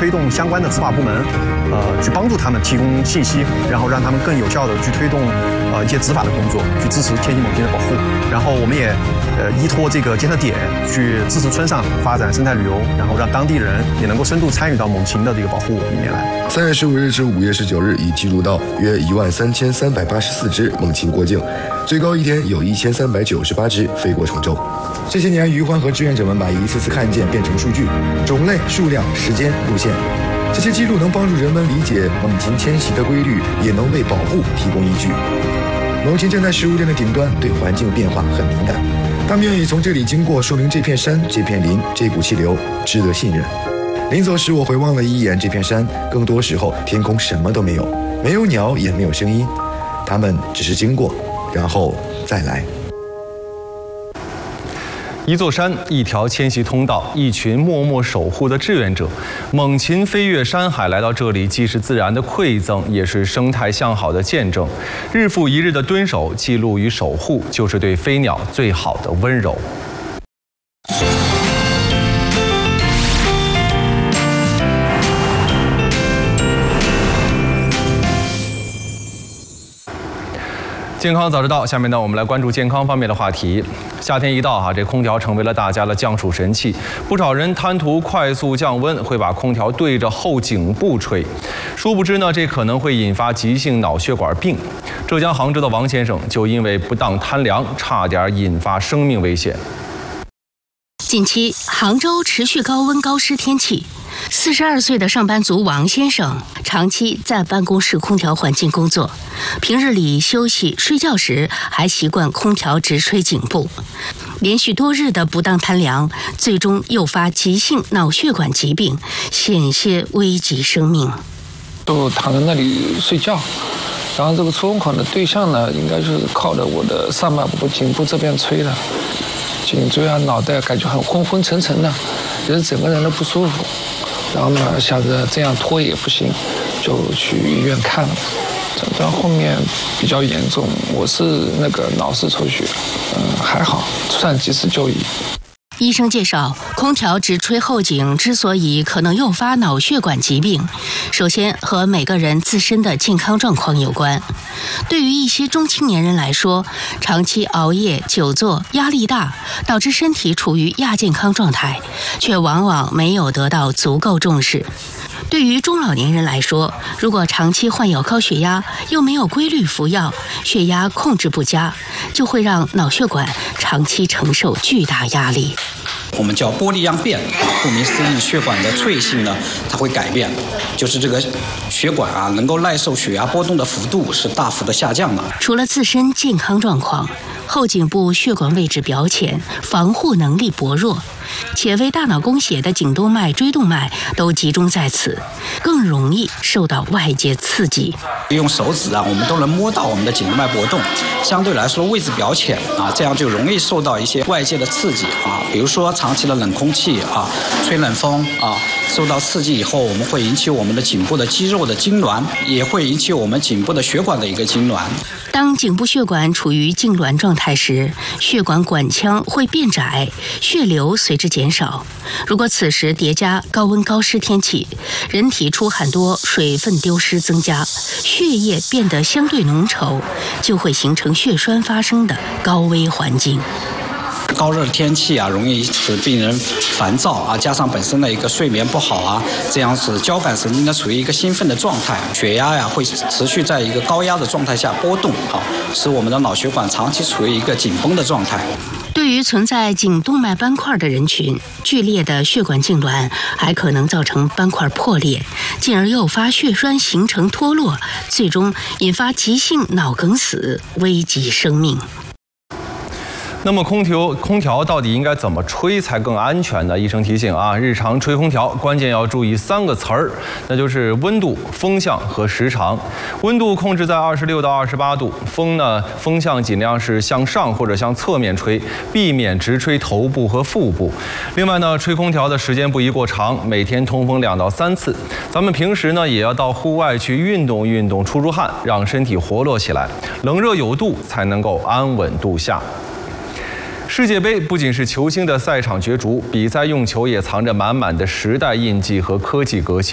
推动相关的执法部门，去帮助他们提供信息，然后让他们更有效的去推动一些执法的工作，去支持天溪猛禽的保护。然后我们也依托这个监测点去支持村上发展生态旅游，然后让当地人也能够深度参与到猛禽的这个保护里面来。 3月15日至5月19日已记录到约13384只猛禽过境，最高一天有1398只飞过崇州。这些年，余欢和志愿者们把一次次看见变成数据，种类、数量、时间、路线。这些记录能帮助人们理解猛禽迁徙的规律，也能为保护提供依据。猛禽站在食物链的顶端，对环境变化很敏感。他们愿意从这里经过，说明这片山、这片林、这股气流值得信任。临走时，我回望了一眼这片山，更多时候天空什么都没有，没有鸟，也没有声音，它们只是经过，然后再来。 一座山，一条迁徙通道，一群默默守护的志愿者。猛禽飞越山海来到这里，既是自然的馈赠，也是生态向好的见证。日复一日的蹲守、记录与守护，就是对飞鸟最好的温柔。健康早知道，下面呢，我们来关注健康方面的话题。夏天一到这空调成为了大家的降暑神器。不少人贪图快速降温，会把空调对着后颈部吹，殊不知呢，这可能会引发急性脑血管病。浙江杭州的王先生就因为不当贪凉，差点引发生命危险。 近期，杭州持续高温高湿天气。42岁的上班族王先生长期在办公室空调环境工作，平日里休息睡觉时还习惯空调直吹颈部，连续多日的不当贪凉，最终诱发急性脑血管疾病，险些危及生命。 就躺在那里睡觉，然后这个出风口的对象呢，应该是靠着我的上半部颈部这边吹的，颈椎啊、脑袋感觉很昏昏沉沉的，整个人都不舒服。然后呢，想着这样拖也不行，就去医院看了。到后面比较严重，我是那个脑室抽血，还好，算及时就医。 医生介绍，空调直吹后颈之所以可能诱发脑血管疾病，首先和每个人自身的健康状况有关。对于一些中青年人来说，长期熬夜、久坐、压力大，导致身体处于亚健康状态，却往往没有得到足够重视。对于中老年人来说，如果长期患有高血压，又没有规律服药，血压控制不佳，就会让脑血管长期承受巨大压力。 我们叫玻璃样变，顾名思义，血管的脆性呢，它会改变，就是这个血管啊，能够耐受血压波动的幅度是大幅的下降的。 除了自身健康状况，后颈部血管位置表浅，防护能力薄弱，且为大脑供血的颈动脉、椎动脉都集中在此，更容易受到外界刺激。 用手指啊，我们都能摸到我们的颈动脉搏动，相对来说位置表浅啊，这样就容易受到一些外界的刺激啊，比如说长期的冷空气啊、吹冷风啊，受到刺激以后，我们会引起我们的颈部的肌肉的痉挛，也会引起我们颈部的血管的一个痉挛。 当颈部血管处于痉挛状态时，血管管腔会变窄，血流随之减少。如果此时叠加高温高湿天气，人体出汗多，水分丢失增加，血液变得相对浓稠，就会形成血栓发生的高危环境。 高热的天气啊，容易使病人烦躁啊，加上本身的一个睡眠不好啊，这样使交感神经呢处于一个兴奋的状态，血压呀会持续在一个高压的状态下波动啊，使我们的脑血管长期处于一个紧绷的状态。 对于存在颈动脉斑块的人群，剧烈的血管痉挛还可能造成斑块破裂，进而诱发血栓形成脱落，最终引发急性脑梗死，危及生命。 那么空调到底应该怎么吹才更安全呢？医生提醒啊，日常吹空调关键要注意3个词儿，那就是温度、风向和时长。温度控制在26到28度，风向尽量是向上或者向侧面吹，避免直吹头部和腹部。另外呢，吹空调的时间不宜过长，每天通风2到3次。咱们平时呢也要到户外去运动运动，出汗，让身体活络起来，冷热有度才能够安稳度夏。世界杯不仅是球星的赛场角逐，比赛用球也藏着满满的时代印记和科技革新。